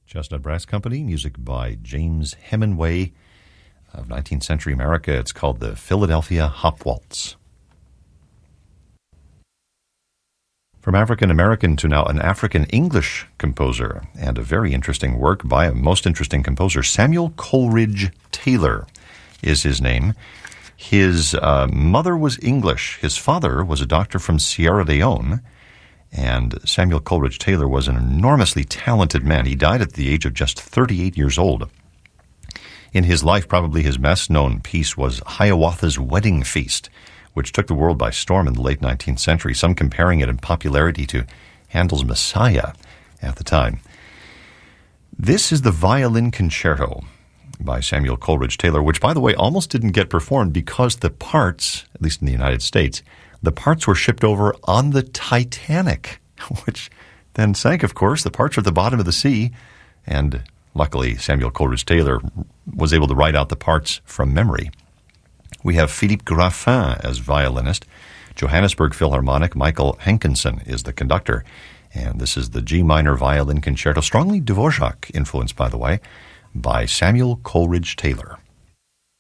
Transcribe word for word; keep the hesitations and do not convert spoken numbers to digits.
Chestnut Brass Company, music by James Hemingway of nineteenth century America. It's called the Philadelphia Hop Waltz. From African-American to now an African-English composer, and a very interesting work by a most interesting composer. Samuel Coleridge Taylor is his name. His uh, mother was English. His father was a doctor from Sierra Leone. And Samuel Coleridge Taylor was an enormously talented man. He died at the age of just thirty-eight years old. In his life, probably his best-known piece was Hiawatha's Wedding Feast, which took the world by storm in the late nineteenth century, some comparing it in popularity to Handel's Messiah at the time. This is the Violin Concerto by Samuel Coleridge Taylor, which, by the way, almost didn't get performed because the parts, at least in the United States, the parts were shipped over on the Titanic, which then sank, of course. The parts were at the bottom of the sea, and luckily Samuel Coleridge Taylor was able to write out the parts from memory. We have Philippe Graffin as violinist. Johannesburg Philharmonic, Michael Henkinson is the conductor. And this is the G minor violin concerto, strongly Dvorak influenced, by the way, by Samuel Coleridge Taylor.